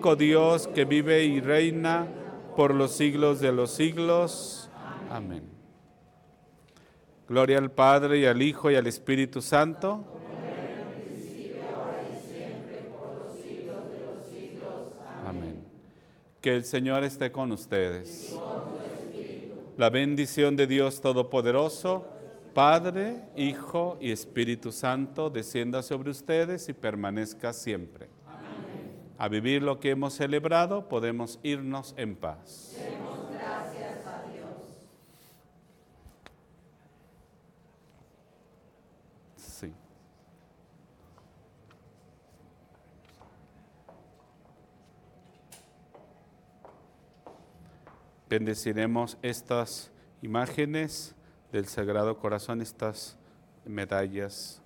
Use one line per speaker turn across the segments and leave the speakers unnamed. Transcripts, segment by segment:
único Dios que vive y reina por los siglos de los siglos. Amén. Gloria al Padre, y al Hijo, y al Espíritu Santo. Amén. Que el Señor esté con ustedes. La bendición de Dios Todopoderoso, Padre, Hijo y Espíritu Santo, descienda sobre ustedes y permanezca siempre. Amén. A vivir lo que hemos celebrado, podemos irnos en paz.
Demos gracias a Dios.
Sí. Bendeciremos estas imágenes del Sagrado Corazón, estas medallas.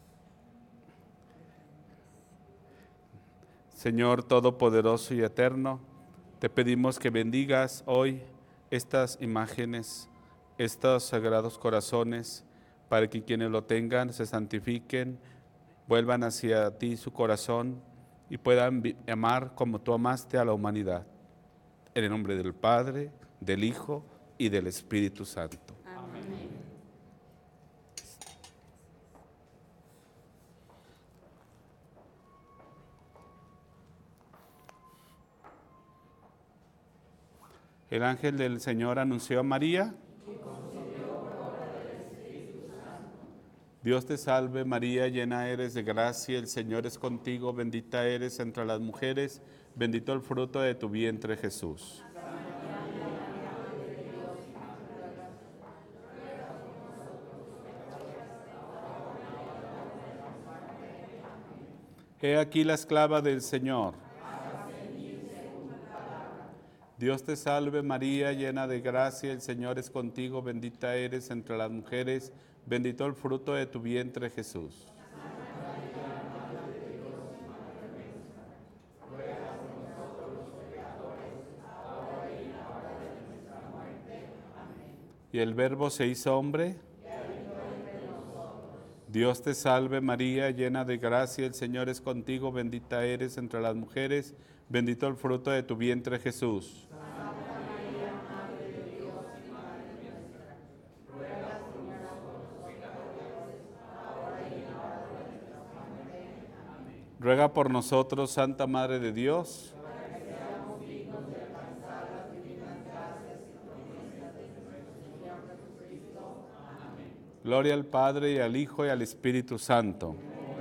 Señor Todopoderoso y Eterno, te pedimos que bendigas hoy estas imágenes, estos sagrados corazones, para que quienes lo tengan se santifiquen, vuelvan hacia ti su corazón y puedan amar como tú amaste a la humanidad. En el nombre del Padre, del Hijo y del Espíritu Santo.
Amén.
El ángel del Señor anunció a María. Dios te salve María, llena eres de gracia, el Señor es contigo, bendita eres entre las mujeres, bendito el fruto de tu vientre Jesús. He aquí la esclava del Señor. Dios te salve María, llena de gracia, el Señor es contigo, bendita eres entre las mujeres, bendito el fruto de tu vientre Jesús. Y el Verbo se hizo hombre. Dios te salve María, llena de gracia, el Señor es contigo, bendita eres entre las mujeres, bendito el fruto de tu vientre Jesús. Ruega por nosotros, Santa Madre de Dios. Gloria al Padre, y al Hijo, y al Espíritu Santo.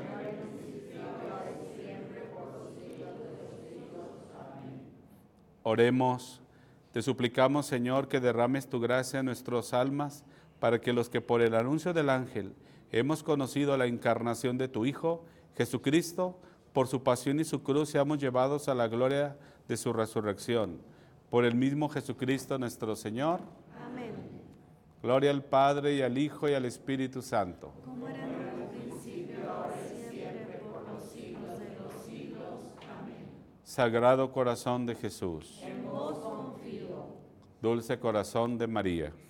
Oremos. Te suplicamos, Señor, que derrames tu gracia en nuestras almas, para que los que por el anuncio del ángel hemos conocido la encarnación de tu Hijo, Jesucristo, por su pasión y su cruz, seamos llevados a la gloria de su resurrección. Por el mismo Jesucristo nuestro Señor.
Amén.
Gloria al Padre, y al Hijo, y al Espíritu Santo.
Como era en el principio, ahora y siempre, por los siglos de los siglos. Amén.
Sagrado Corazón de Jesús.
En vos confío.
Dulce Corazón de María.